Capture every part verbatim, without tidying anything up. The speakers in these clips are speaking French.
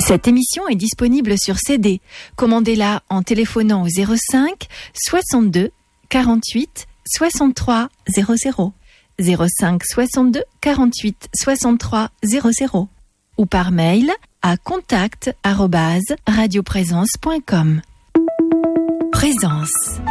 Cette émission est disponible sur C D. Commandez-la en téléphonant au zéro cinq soixante-deux quarante-huit soixante-trois zéro zéro, zéro cinq soixante-deux quarante-huit soixante-trois zéro zéro ou par mail à contact arobase radioprésence point com. Présence.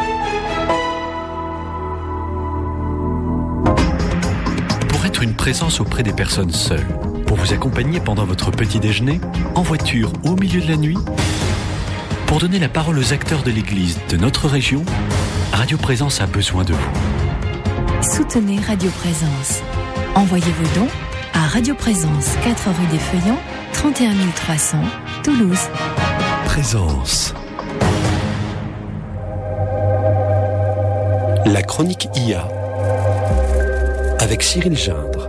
Pour être une présence auprès des personnes seules, pour vous accompagner pendant votre petit déjeuner, en voiture ou au milieu de la nuit, pour donner la parole aux acteurs de l'Église de notre région, Radio Présence a besoin de vous. Soutenez Radio Présence. Envoyez vos dons à Radio Présence, quatre rue des Feuillants, trente et un mille trois cents, Toulouse. Présence. La chronique I A avec Cyril Gindre.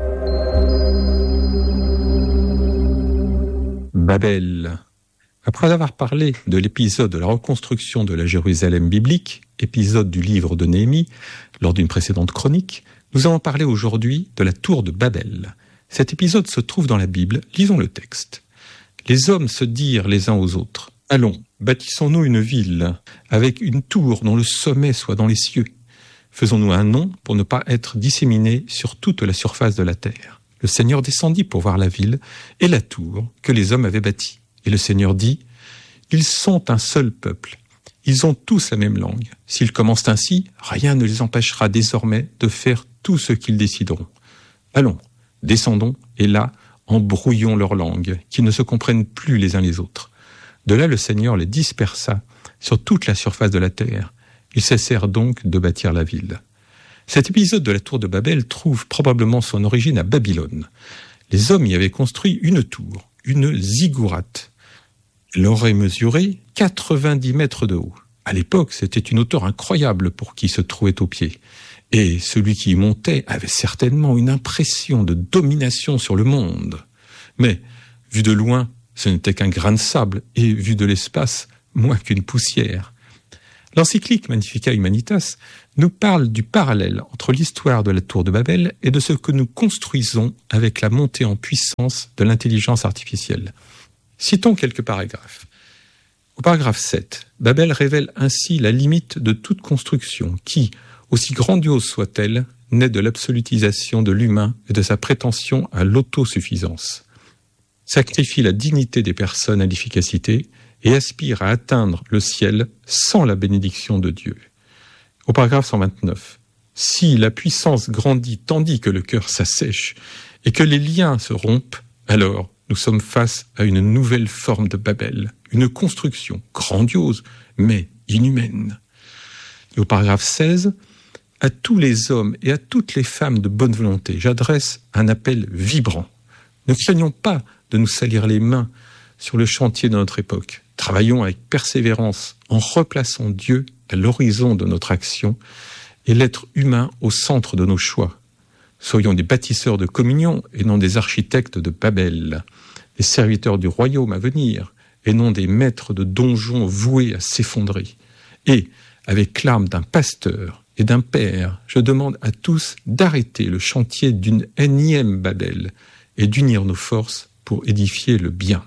Babel. Après avoir parlé de l'épisode de la reconstruction de la Jérusalem biblique, épisode du livre de Néhémie, lors d'une précédente chronique, nous allons parler aujourd'hui de la tour de Babel. Cet épisode se trouve dans la Bible, lisons le texte. Les hommes se dirent les uns aux autres, « Allons, bâtissons-nous une ville, avec une tour dont le sommet soit dans les cieux. Faisons-nous un nom pour ne pas être disséminés sur toute la surface de la terre. » Le Seigneur descendit pour voir la ville et la tour que les hommes avaient bâtie. Et le Seigneur dit, « Ils sont un seul peuple. Ils ont tous la même langue. S'ils commencent ainsi, rien ne les empêchera désormais de faire tout ce qu'ils décideront. Allons, descendons, et là, embrouillons leur langue, qu'ils ne se comprennent plus les uns les autres. » De là, le Seigneur les dispersa sur toute la surface de la terre. Ils cessèrent donc de bâtir la ville. Cet épisode de la tour de Babel trouve probablement son origine à Babylone. Les hommes y avaient construit une tour, une ziggourate. Elle aurait mesuré quatre-vingt-dix mètres de haut. À l'époque, c'était une hauteur incroyable pour qui se trouvait au pied. Et celui qui y montait avait certainement une impression de domination sur le monde. Mais, vu de loin, ce n'était qu'un grain de sable, et vu de l'espace, moins qu'une poussière. L'encyclique Magnificat Humanitas nous parle du parallèle entre l'histoire de la tour de Babel et de ce que nous construisons avec la montée en puissance de l'intelligence artificielle. Citons quelques paragraphes. Au paragraphe sept, Babel révèle ainsi la limite de toute construction qui, aussi grandiose soit-elle, naît de l'absolutisation de l'humain et de sa prétention à l'autosuffisance. Sacrifie la dignité des personnes à l'efficacité et aspire à atteindre le ciel sans la bénédiction de Dieu. Au paragraphe cent vingt-neuf, si la puissance grandit tandis que le cœur s'assèche et que les liens se rompent, alors nous sommes face à une nouvelle forme de Babel, une construction grandiose mais inhumaine. Et au paragraphe seize, à tous les hommes et à toutes les femmes de bonne volonté, j'adresse un appel vibrant. Ne craignons pas de nous salir les mains sur le chantier de notre époque. Travaillons avec persévérance en replaçant Dieu à l'horizon de notre action et l'être humain au centre de nos choix. Soyons des bâtisseurs de communion et non des architectes de Babel, des serviteurs du royaume à venir et non des maîtres de donjons voués à s'effondrer. Et, avec l'âme d'un pasteur et d'un père, je demande à tous d'arrêter le chantier d'une énième Babel et d'unir nos forces pour édifier le bien.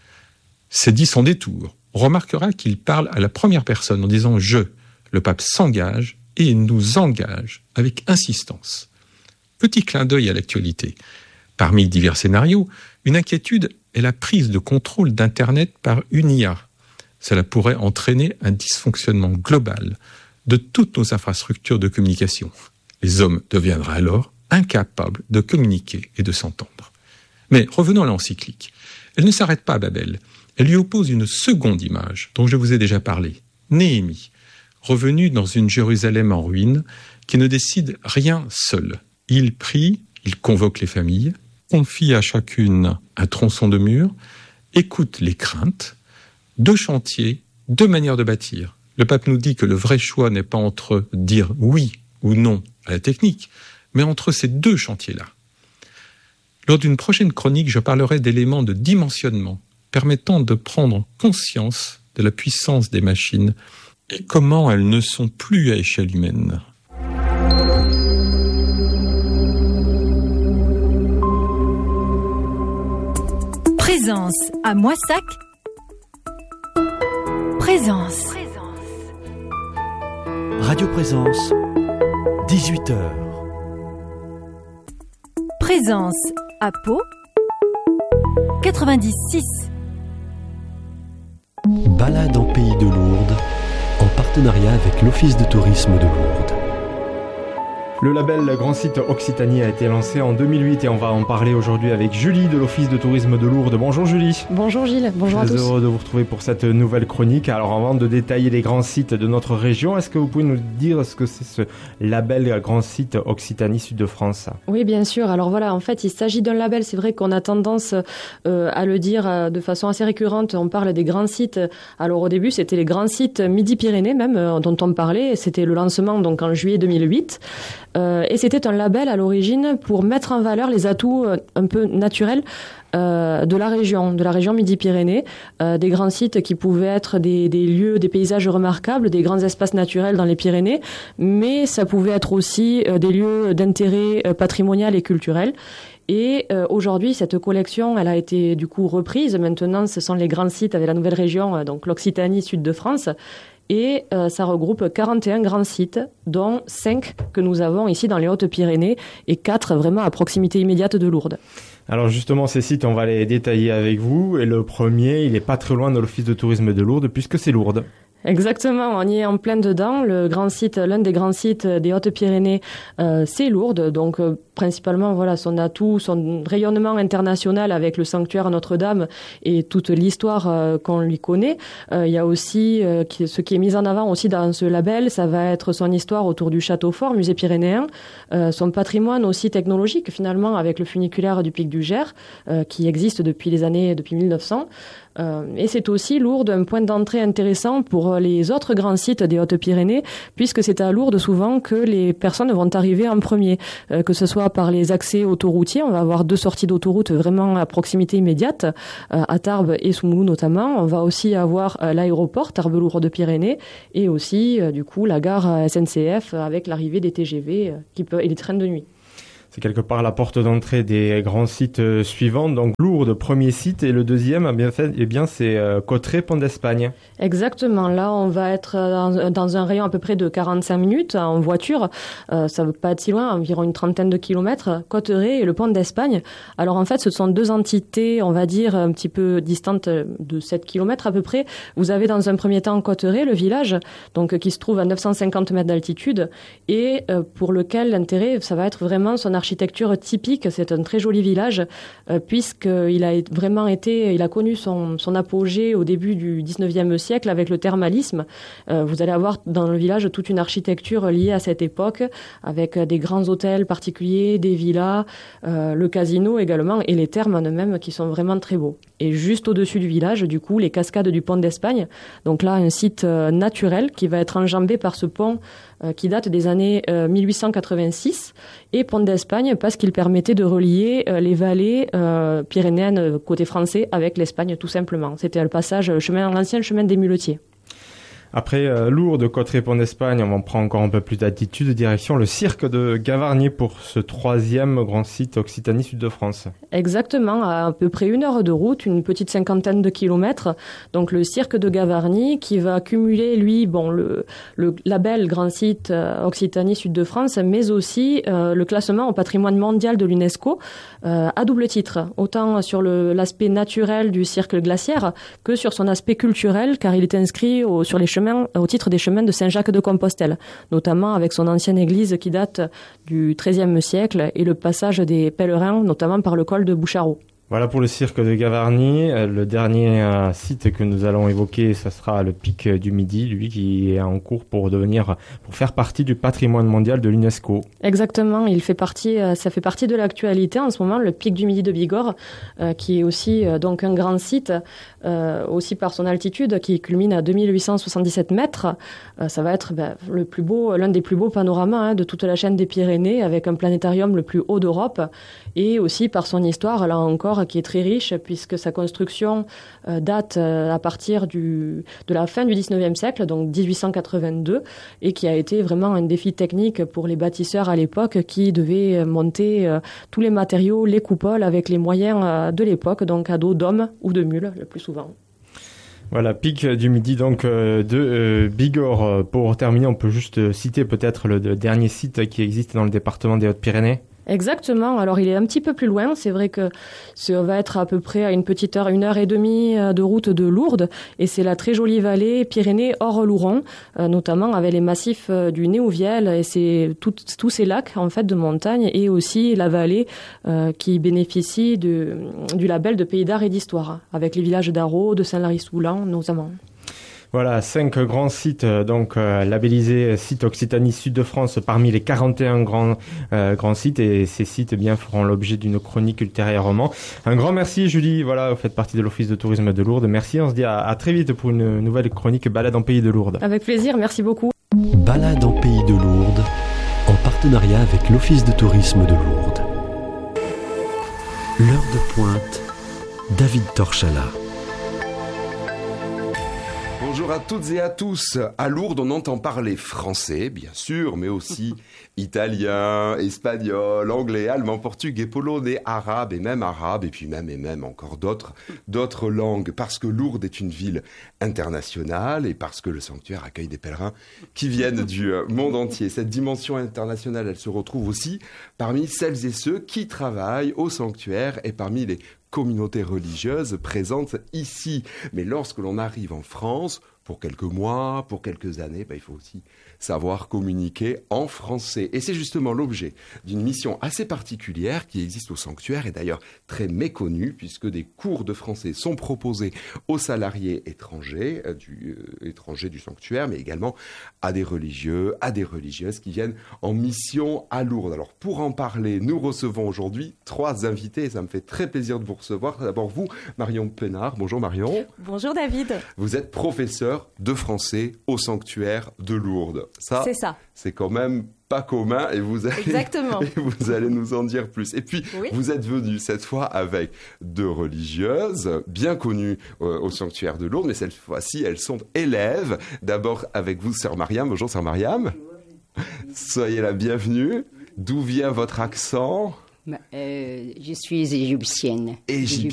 C'est dit sans détour. On remarquera qu'il parle à la première personne en disant « je ». Le pape s'engage et nous engage avec insistance. Petit clin d'œil à l'actualité. Parmi divers scénarios, une inquiétude est la prise de contrôle d'Internet par une I A. Cela pourrait entraîner un dysfonctionnement global de toutes nos infrastructures de communication. Les hommes deviendraient alors incapables de communiquer et de s'entendre. Mais revenons à l'encyclique. Elle ne s'arrête pas à Babel. Elle lui oppose une seconde image, dont je vous ai déjà parlé. Néhémie, revenu dans une Jérusalem en ruine, qui ne décide rien seul. Il prie, il convoque les familles, confie à chacune un tronçon de mur, écoute les craintes, deux chantiers, deux manières de bâtir. Le pape nous dit que le vrai choix n'est pas entre dire oui ou non à la technique, mais entre ces deux chantiers-là. Lors d'une prochaine chronique, je parlerai d'éléments de dimensionnement permettant de prendre conscience de la puissance des machines et comment elles ne sont plus à échelle humaine. Présence à Moissac, Présence. Radio Présence, dix-huit heures. Présence à Pau, quatre-vingt-dix virgule six. Balade en pays de Lourdes, en partenariat avec l'Office de tourisme de Lourdes. Le label Grand Site Occitanie a été lancé en deux mille huit et on va en parler aujourd'hui avec Julie de l'Office de tourisme de Lourdes. Bonjour Julie. Bonjour Gilles, bonjour à tous. Très heureux de vous retrouver pour cette nouvelle chronique. Alors avant de détailler les grands sites de notre région, est-ce que vous pouvez nous dire ce que c'est ce label Grand Site Occitanie Sud de France ? Oui, bien sûr. Alors voilà, en fait, il s'agit d'un label. C'est vrai qu'on a tendance euh, à le dire euh, de façon assez récurrente. On parle des grands sites. Alors au début, c'était les grands sites Midi-Pyrénées même euh, dont on parlait. C'était le lancement donc en juillet deux mille huit. Euh, et c'était un label à l'origine pour mettre en valeur les atouts euh, un peu naturels euh, de la région, de la région Midi-Pyrénées, euh, des grands sites qui pouvaient être des, des lieux, des paysages remarquables, des grands espaces naturels dans les Pyrénées, mais ça pouvait être aussi euh, des lieux d'intérêt euh, patrimonial et culturel. Et euh, aujourd'hui, cette collection, elle a été du coup reprise. Maintenant, ce sont les grands sites avec la nouvelle région, euh, donc l'Occitanie Sud de France. Et euh, ça regroupe quarante et un grands sites, dont cinq que nous avons ici dans les Hautes-Pyrénées et quatre vraiment à proximité immédiate de Lourdes. Alors justement, ces sites, on va les détailler avec vous. Et le premier, il n'est pas très loin de l'Office de tourisme de Lourdes, puisque c'est Lourdes. Exactement, on y est en plein dedans. Le grand site, l'un des grands sites des Hautes-Pyrénées, euh, c'est Lourdes. Donc euh, principalement, voilà, son atout, son rayonnement international avec le sanctuaire Notre-Dame et toute l'histoire euh, qu'on lui connaît. Euh, il y a aussi euh, qui, ce qui est mis en avant aussi dans ce label, ça va être son histoire autour du château fort, musée pyrénéen, euh, son patrimoine aussi technologique finalement avec le funiculaire du Pic du Gers euh, qui existe depuis les années depuis mille neuf cents. Euh, et c'est aussi Lourdes un point d'entrée intéressant pour les autres grands sites des Hautes-Pyrénées, puisque c'est à Lourdes souvent que les personnes vont arriver en premier, euh, que ce soit par les accès autoroutiers. On va avoir deux sorties d'autoroute vraiment à proximité immédiate, euh, à Tarbes et Soumoulou notamment. On va aussi avoir euh, l'aéroport Tarbes-Lourdes-Pyrénées et aussi euh, du coup la gare S N C F avec l'arrivée des T G V euh, qui peut, et les trains de nuit. C'est quelque part la porte d'entrée des grands sites euh, suivants. Donc Lourdes, premier site, et le deuxième, eh bien, fait, eh bien, c'est euh, Cauterets, Pont d'Espagne. Exactement. Là, on va être dans, dans un rayon à peu près de quarante-cinq minutes en voiture. Euh, ça ne veut pas être si loin, environ une trentaine de kilomètres. Cauterets et le Pont d'Espagne. Alors en fait, ce sont deux entités, on va dire, un petit peu distantes de sept kilomètres à peu près. Vous avez dans un premier temps Cauterets, le village, donc qui se trouve à neuf cent cinquante mètres d'altitude, et euh, pour lequel l'intérêt, ça va être vraiment son architecture typique. C'est un très joli village euh, puisqu'il a vraiment été, il a connu son, son apogée au début du dix-neuvième siècle avec le thermalisme. Euh, vous allez avoir dans le village toute une architecture liée à cette époque avec des grands hôtels particuliers, des villas, euh, le casino également et les thermes eux-mêmes qui sont vraiment très beaux. Et juste au-dessus du village, du coup, les cascades du Pont d'Espagne. Donc là, un site euh, naturel qui va être enjambé par ce pont euh, qui date des années euh, mille huit cent quatre-vingt-six et Pont d'Espagne parce qu'il permettait de relier euh, les vallées euh, pyrénéennes euh, côté français avec l'Espagne tout simplement. C'était le passage, le chemin, l'ancien chemin des muletiers. Après euh, Lourdes, Cauterets, Pont d'Espagne, on prend encore un peu plus d'altitude, direction le cirque de Gavarnie pour ce troisième grand site Occitanie Sud de France. Exactement, à à peu près une heure de route, une petite cinquantaine de kilomètres. Donc le cirque de Gavarnie qui va cumuler, lui, bon, le, le label grand site euh, Occitanie Sud de France, mais aussi euh, le classement au patrimoine mondial de l'UNESCO euh, à double titre, autant sur le, l'aspect naturel du cirque glaciaire que sur son aspect culturel, car il est inscrit au, sur les chemins au titre des chemins de Saint-Jacques-de-Compostelle, notamment avec son ancienne église qui date du treizième siècle et le passage des pèlerins, notamment par le col de Boucharault. Voilà pour le cirque de Gavarnie. Le dernier euh, site que nous allons évoquer, ça sera le Pic du Midi, lui qui est en cours pour devenir, pour faire partie du patrimoine mondial de l'UNESCO. Exactement, il fait partie, euh, ça fait partie de l'actualité en ce moment, le Pic du Midi de Bigorre, euh, qui est aussi euh, donc un grand site, euh, aussi par son altitude, qui culmine à deux mille huit cent soixante-dix-sept mètres. Euh, ça va être ben, le plus beau, l'un des plus beaux panoramas hein, de toute la chaîne des Pyrénées, avec un planétarium le plus haut d'Europe, et aussi par son histoire, là encore, qui est très riche puisque sa construction euh, date euh, à partir du, de la fin du dix-neuvième siècle, donc dix-huit cent quatre-vingt-deux, et qui a été vraiment un défi technique pour les bâtisseurs à l'époque qui devaient monter euh, tous les matériaux, les coupoles avec les moyens euh, de l'époque, donc à dos d'hommes ou de mules le plus souvent. Voilà, pic du Midi donc euh, de euh, Bigorre. Pour terminer, on peut juste citer peut-être le, le dernier site qui existe dans le département des Hautes-Pyrénées. Exactement. Alors, il est un petit peu plus loin. C'est vrai que ça va être à peu près à une petite heure, une heure et demie de route de Lourdes. Et c'est la très jolie vallée Pyrénées-Hors-Louron, euh, notamment avec les massifs euh, du Néouviel. Et c'est tout, tous ces lacs, en fait, de montagne et aussi la vallée euh, qui bénéficie de, du label de Pays d'Art et d'Histoire, avec les villages d'Arrault, de Saint-Lary-Soulan, notamment. Voilà, cinq grands sites donc euh, labellisés sites Occitanie Sud de France parmi les quarante et un grands euh, grands sites, et ces sites eh bien feront l'objet d'une chronique ultérieurement. Un grand merci Julie, voilà, vous faites partie de l'Office de tourisme de Lourdes. Merci, on se dit à, à très vite pour une nouvelle chronique Balade en Pays de Lourdes. Avec plaisir, merci beaucoup. Balade en Pays de Lourdes en partenariat avec l'Office de tourisme de Lourdes. L'heure de pointe, David Torchala. Bonjour à toutes et à tous. À Lourdes, on entend parler français, bien sûr, mais aussi italien, espagnol, anglais, allemand, portugais, polonais, arabe et même arabe, et puis même et même encore d'autres, d'autres langues, parce que Lourdes est une ville internationale et parce que le sanctuaire accueille des pèlerins qui viennent du monde entier. Cette dimension internationale, elle se retrouve aussi parmi celles et ceux qui travaillent au sanctuaire et parmi les communautés religieuses présentes ici. Mais lorsque l'on arrive en France, pour quelques mois, pour quelques années, bah, il faut aussi savoir communiquer en français. Et c'est justement l'objet d'une mission assez particulière qui existe au sanctuaire et d'ailleurs très méconnue, puisque des cours de français sont proposés aux salariés étrangers, euh, du, euh, étrangers du sanctuaire, mais également à des religieux, à des religieuses qui viennent en mission à Lourdes. Alors pour en parler, nous recevons aujourd'hui trois invités et ça me fait très plaisir de vous recevoir. D'abord vous, Marion Pénard. Bonjour Marion. Bonjour David. Vous êtes professeur de français au sanctuaire de Lourdes. Ça, c'est ça. C'est quand même pas commun et vous allez, Exactement. et vous allez nous en dire plus. Et puis, oui. Vous êtes venue cette fois avec deux religieuses bien connues euh, au sanctuaire de Lourdes, mais cette fois-ci, elles sont élèves. D'abord avec vous, sœur Mariam. Bonjour, sœur Mariam. Bonjour. Soyez la bienvenue. D'où vient votre accent ? Euh, je suis égyptienne. Égyptienne.